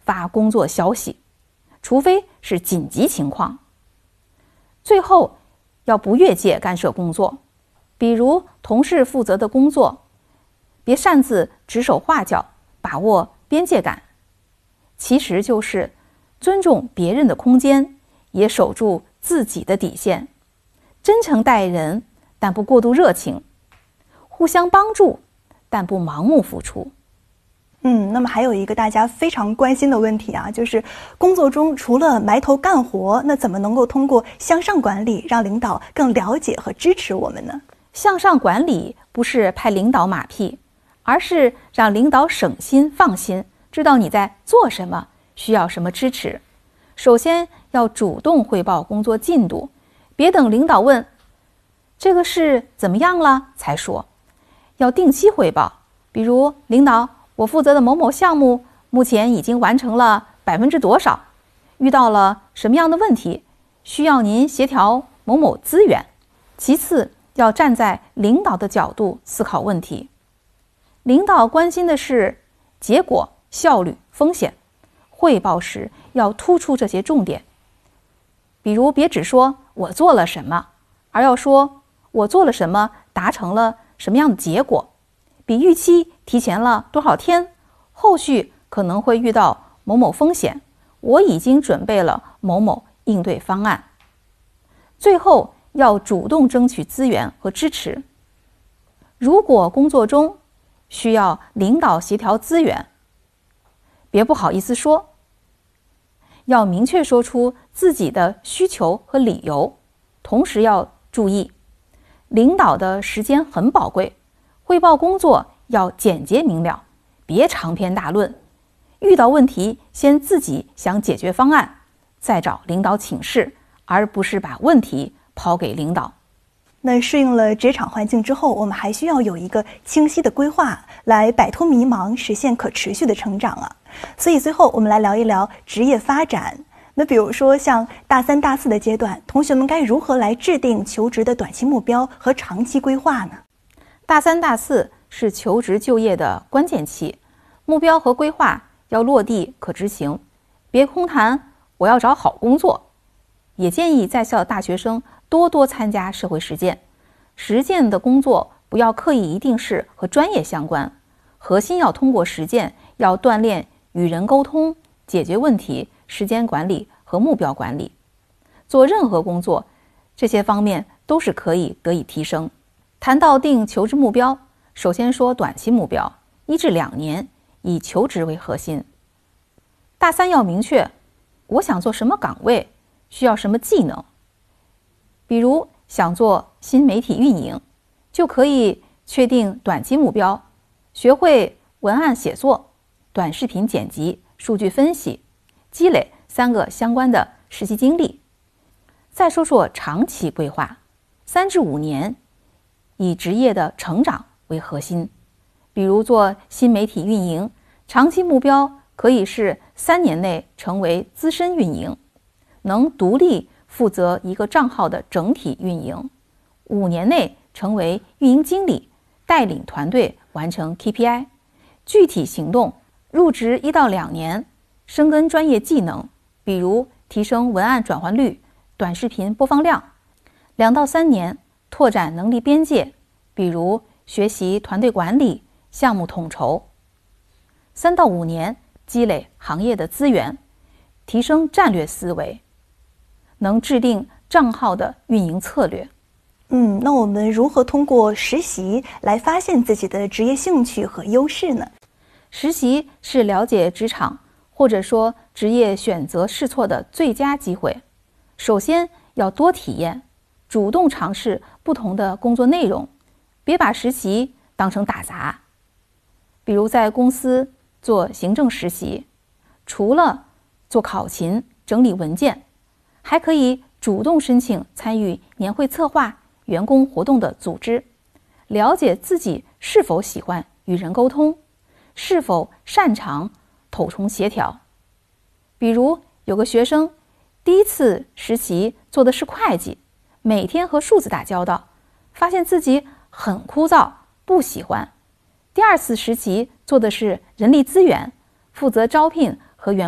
发工作消息，除非是紧急情况。最后，要不越界干涉工作，比如同事负责的工作，别擅自指手画脚，把握边界感。其实就是尊重别人的空间，也守住自己的底线，真诚待人，但不过度热情，互相帮助，但不盲目付出。 那么还有一个大家非常关心的问题啊，就是工作中除了埋头干活，那怎么能够通过向上管理让领导更了解和支持我们呢？ 向上管理不是拍领导马屁，而是让领导省心放心，知道你在做什么，需要什么支持。首先要主动汇报工作进度，别等领导问这个事怎么样了才说，要定期汇报。比如领导，我负责的某某项目目前已经完成了多少，遇到了什么样的问题，需要您协调某某资源。其次，要站在领导的角度思考问题。领导关心的是结果、效率、风险，汇报时要突出这些重点。比如别只说我做了什么，而要说我做了什么，达成了什么样的结果，比预期提前了多少天，后续可能会遇到某某风险，我已经准备了某某应对方案。最后要主动争取资源和支持。如果工作中需要领导协调资源，别不好意思说，要明确说出自己的需求和理由。同时要注意，领导的时间很宝贵，汇报工作要简洁明了，别长篇大论。遇到问题先自己想解决方案，再找领导请示，而不是把问题抛给领导。 那适应了职场环境之后，我们还需要有一个清晰的规划，来摆脱迷茫，实现可持续的成长啊。所以最后我们来聊一聊职业发展。那比如说像大3、大4的阶段，同学们该如何来制定求职的短期目标和长期规划呢？ 大3、大4是求职就业的关键期，目标和规划要落地可执行，别空谈我要找好工作。也建议在校的大学生多多参加社会实践，实践的工作不要刻意一定是和专业相关，核心要通过实践，要锻炼与人沟通、解决问题、时间管理和目标管理。做任何工作，这些方面都是可以得以提升。谈到定求职目标，首先说短期目标，1至2年，以求职为核心。大3要明确我想做什么岗位，需要什么技能。比如想做新媒体运营，就可以确定短期目标，学会文案写作、短视频剪辑、数据分析，积累3个相关的实习经历。再说说长期规划，3至5年，以职业的成长为核心。比如做新媒体运营，长期目标可以是3年内成为资深运营，能独立负责一个账号的整体运营；5年内成为运营经理，带领团队完成 KPI。具体行动，入职1到2年，深耕专业技能，比如提升文案转换率、短视频播放量；2到3年，拓展能力边界，比如学习团队管理、项目统筹；3到5年，积累行业的资源，提升战略思维，能制定账号的运营策略。 那我们如何通过实习来发现自己的职业兴趣和优势呢？ 实习是了解职场或者说职业选择试错的最佳机会。首先要多体验，主动尝试不同的工作内容，别把实习当成打杂。比如在公司做行政实习，除了做考勤、整理文件，还可以主动申请参与年会策划、员工活动的组织，了解自己是否喜欢与人沟通，是否擅长头重协调。比如有个学生第1次实习做的是会计，每天和数字打交道，发现自己很枯燥，不喜欢。第2次实习做的是人力资源，负责招聘